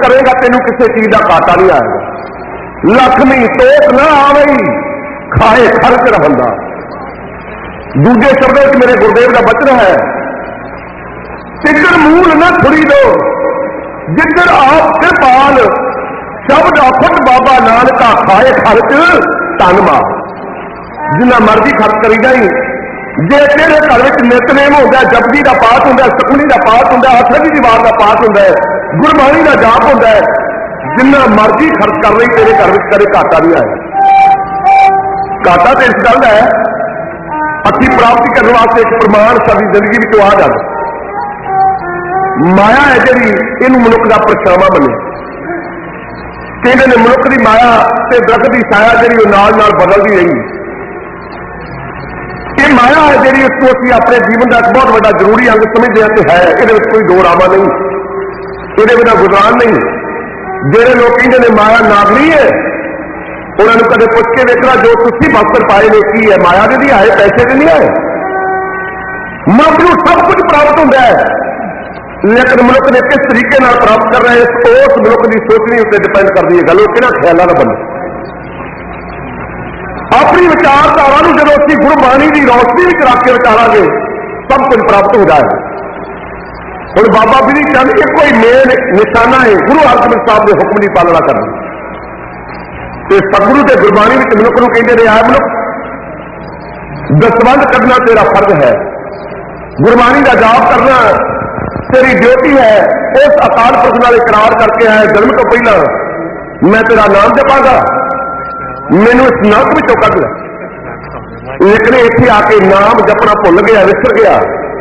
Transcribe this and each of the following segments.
करेगा तेनों किसी चीज का घाटा नहीं आएगा। लक्ष्मी टोक ना आवे खाए खर्च रहंदा। दूजे शब्दों में मेरे गुरुदेव का वचन है, तिगर मूल न थुड़ी दो जिधर आप कृपाल शब्द अखुद बाबा नानका खाए खर्च धन मार। जिन्ना मर्जी खर्च करी जाई, जे तेरे घर में नितनेम होंदा, जपजी का पाठ होंदा, सुखमनी का पाठ होंदा, अठवीं की वार का पाठ होंदा, गुरबाणी का जाप होंदा, जिन्ना मर्जी खर्च कर रही तेरे घर में कदे घाटा नहीं आया। घाटा तो इस गल है अखी प्राप्ति करने वास्ते एक प्रमाण साडी जिंदगी में आ जाए। माया है जी, इनू मनुख का परछावां बने। कहते ने मनुख की माया से दरख्त की छाया जी नाल नाल बदलती रही। ये माया है जी, इसको असं अपने जीवन का एक बहुत बड़ा जरूरी अंग समझते हैं। है ये कोई दो रामा नहीं, ये बिना गुजान नहीं। जेडे लोग कहते हैं माया नागरी है, उन्होंने कदे पुछ के देखना जो तुसी वस्त्र पाए ने की है, माया के नहीं आए, पैसे के नहीं आए। मनुख को सब कुछ प्राप्त होता है, लेकिन मनुख ने किस तरीके प्राप्त कर रहे हैं उस मनुख की सोचनी उत्ते डिपेंड करती है। गल कि ख्यालों का बने अपनी विचारधारा जो असं गुरबाणी की रोशनी में रख के विचारांगे सब कुछ प्राप्त हो जाएगा। हम बाबा बिधि चंद एक कोई मेन निशाना है गुरु अर्जन साहब के हुक्म की पालना करनी। तो सतगुरु के गुरबाणी में मनुख को कहते रहे है मनुख दसवंध करना तेरा फर्ज है, गुरबाणी का जाप करना तेरी ड्यूटी है। उस अकाल पुरख नाल इकरार करके आए जन्म तो पहला मैं तेरा नाम जपांगा, मैनू इस नरक विचों कढ ले। लेकिन इत्थे आके नाम जपना भुल गया, विसर गया।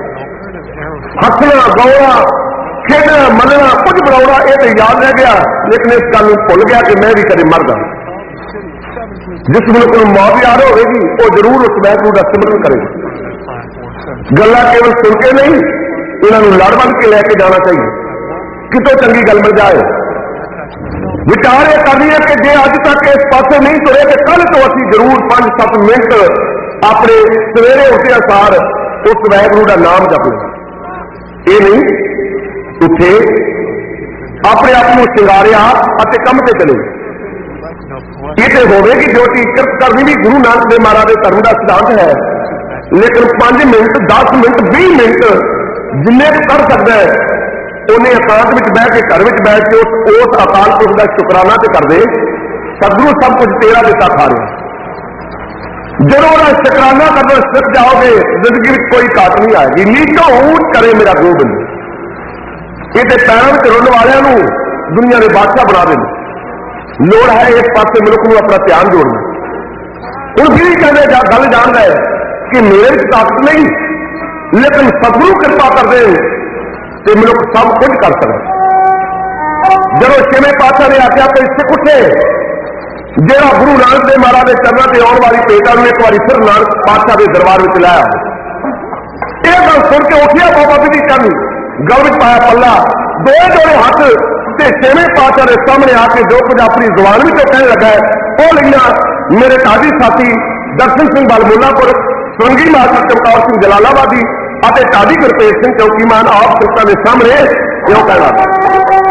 हसना गाउना खेडना मनना कुछ बनाना ये तो याद रह गया, लेकिन इस गल भुल गया कि मैं भी कदे मरदा। जिस मुल्क को मौत याद होगी वो जरूर उस वाहिगुरू का सिमरन करेगा। गल्लां केवल सुन के नहीं, इन्होंने लड़ बन के लेके जाना चाहिए, कितों चंगी गल मिल जाए। विचार यह करनी है कि जे अज तक इस पासे नहीं तुरे तो कल तो असी जरूर 5-7 मिनट अपने सवेरे उठे असार उस वाहिगुरू का नाम जप लें। ये नहीं उठे अपने आप को सिंगारिया कम से चले। ये तो होगी ड्यूटी किरत करनी भी गुरु नानक देव महाराज के धर्म का सिद्धांत है, लेकिन 5 मिनट 10 मिनट 20 मिनट जिन्ने कर सकता है उन्हें एकांत में बह के घर में बैठ के उस अकाल पुरख का शुकराना तो कर दे। सतगुरु सब कुछ तेरा दिता खा रहे। जो शुकराना करना सिख जाओगे जिंदगी में कोई घाट नहीं आएगी। नीचो ऊंच करे मेरा गोबिंद, ये पैरों में रुन वालों दुनिया के बादशाह बना देने। लोड़ है इस पास मनुख को अपना ध्यान जोड़ना। हूँ भी कहते गल जान रहा है कि मेरे ताकत नहीं, लेकिन सतगुरु कृपा कर दे तो मनुख सब कुछ कर सकता। जब 6वें पातशाह ने आख्या कोई सिख उठे जेड़ा गुरु नानक देव महाराज के चरणों से आने वाली भेटा एक बार फिर नानक पातशाह के दरबार में लाया। यह गल सुन के उठिया बाबा बिधि चंद, गल में पाया पल्ला, दो जोड़े हाथ ते 6वें पातशाह के सामने आके जो कुछ अपनी जुबान में कहने लगा है वो लिखना मेरे काजी साथी दर्शन सिंह बालमुल्लापुर, सुरंगी मास्टर चमकौर सिंह जलालाबादी और काजी गुरतेज सिंह चौकीमान आप संस्था के सामने क्यों कहना।